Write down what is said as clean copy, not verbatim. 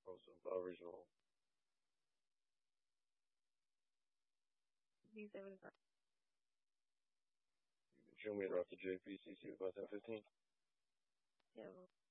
The original. B75. Junior after JPCC about 10-15. Yeah.